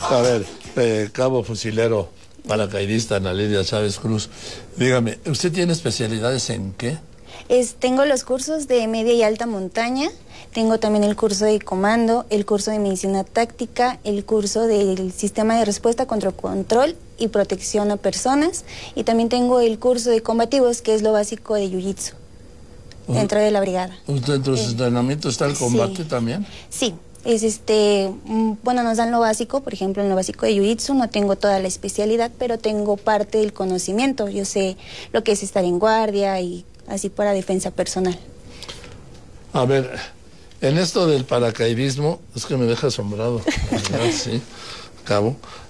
A ver, cabo fusilero, paracaidista Ana Lidia Chávez Cruz, dígame, ¿usted tiene especialidades en qué? Tengo los cursos de media y alta montaña, tengo también el curso de comando, el curso de medicina táctica, el curso del sistema de respuesta contra control y protección a personas, y también tengo el curso de combativos, que es lo básico de jiu-jitsu, dentro de la brigada. ¿Dentro de su entrenamiento está el combate también? Sí. Bueno, nos dan lo básico, por ejemplo, en lo básico de Jiu-Jitsu no tengo toda la especialidad, pero tengo parte del conocimiento. Yo sé lo que es estar en guardia y así para defensa personal. A ver, en esto del paracaidismo, es que me deja asombrado, ¿verdad? Sí, cabo.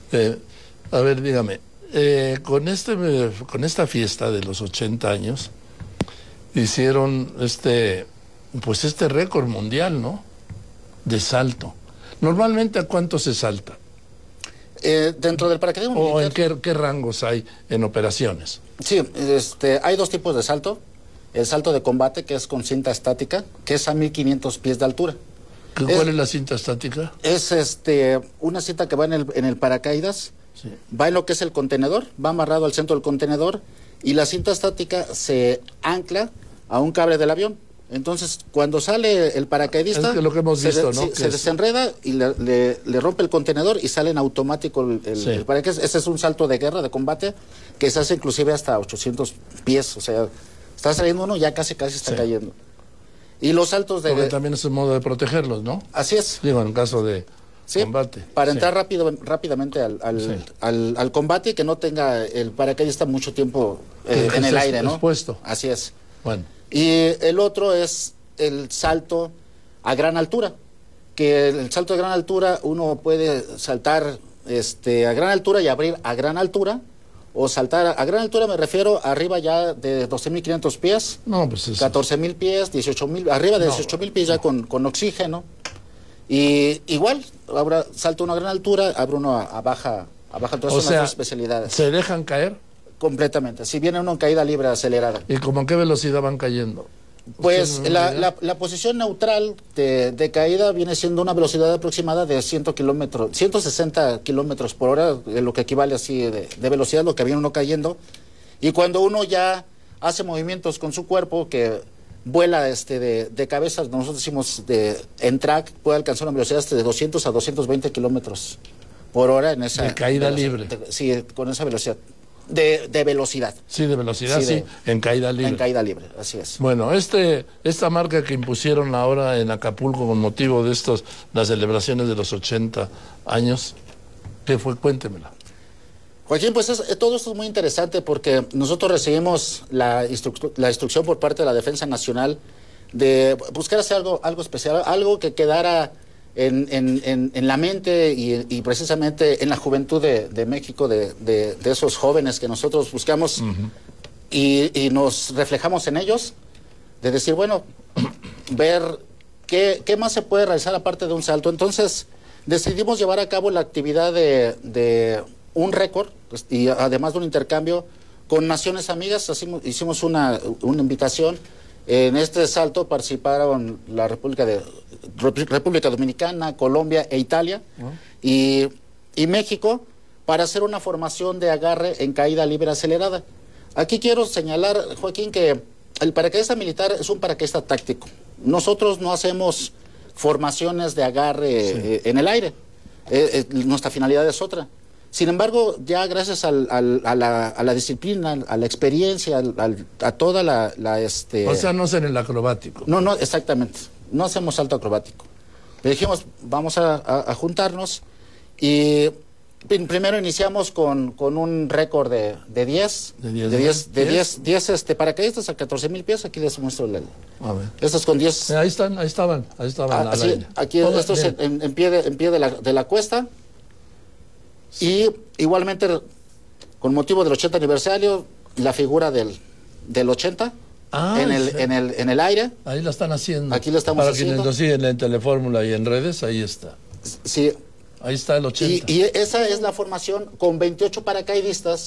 A ver, dígame, con esta fiesta de los 80 años, hicieron este récord mundial, ¿no?, de salto. Normalmente, ¿a cuánto se salta? Dentro del paracaidismo militar. ¿O en qué rangos hay en operaciones? Sí, hay dos tipos de salto. El salto de combate, que es con cinta estática, que es a 1500 pies de altura. ¿Cuál es la cinta estática? Es una cinta que va en el paracaídas, sí, va en lo que es el contenedor, va amarrado al centro del contenedor, y la cinta estática se ancla a un cable del avión. Entonces, cuando sale el paracaidista, es que lo que hemos visto, ¿no? se desenreda y le rompe el contenedor y sale en automático el paracaidista. Ese es un salto de guerra, de combate, que se hace inclusive hasta 800 pies. O sea, está saliendo uno, ya casi está cayendo. Y los saltos de... Porque también es un modo de protegerlos, ¿no? Así es. Digo, en caso de combate. Para entrar rápidamente al combate y que no tenga el paracaidista mucho tiempo en el aire, ¿no? Expuesto. Así es. Bueno. Y el otro es el salto a gran altura, que el salto a gran altura uno puede saltar a gran altura y abrir a gran altura, o saltar a gran altura, me refiero arriba ya de 12.500 pies, no, pues 14.000 pies, 18.000, arriba de 18.000 pies ya con oxígeno. Y igual, ahora salta uno a gran altura, abre uno a baja altura. O son las dos especialidades. ¿Se dejan caer? Completamente. Si viene uno en caída libre acelerada. ¿Y como en qué velocidad van cayendo? Pues la posición neutral de caída viene siendo una velocidad aproximada de 160 kilómetros por hora, lo que equivale así de velocidad, lo que viene uno cayendo. Y cuando uno ya hace movimientos con su cuerpo, que vuela de cabeza, nosotros decimos en track, puede alcanzar una velocidad de 200 a 220 kilómetros por hora en esa... De caída libre. Sí, con esa velocidad. De velocidad. Sí, de velocidad, sí, en caída libre. En caída libre, así es. Bueno, esta marca que impusieron ahora en Acapulco con motivo de las celebraciones de los 80 años, ¿qué fue? Cuéntemela. Joaquín, pues todo esto es muy interesante porque nosotros recibimos la instrucción por parte de la Defensa Nacional de buscar hacer algo especial, algo que quedara en la mente y precisamente en la juventud de México, de esos jóvenes que nosotros buscamos y nos reflejamos en ellos, de decir, bueno, ver qué más se puede realizar aparte de un salto. Entonces decidimos llevar a cabo la actividad de un récord, y además de un intercambio con naciones amigas. Hicimos una invitación. En este salto participaron la República Dominicana, Colombia e Italia, y México, para hacer una formación de agarre en caída libre acelerada. Aquí quiero señalar, Joaquín, que el paracaidista militar es un paracaidista táctico. Nosotros no hacemos formaciones de agarre en el aire. Nuestra finalidad es otra. Sin embargo, ya gracias a la disciplina, a la experiencia, a toda O sea, no es en el acrobático. No, exactamente. No hacemos salto acrobático. Le dijimos, vamos a juntarnos, y primero iniciamos con un récord de 10 paracaidistas a 14.000 pies. Aquí les muestro a ver. Estos con 10. Ahí estaban. Aquí estos en pie de la cuesta. Y igualmente, con motivo del 80 aniversario, la figura del 80 en el aire. Ahí la están haciendo. Aquí la estamos haciendo. Para quienes lo siguen en Telefórmula y en redes, ahí está. Sí. Ahí está el 80. Y esa es la formación con 28 paracaidistas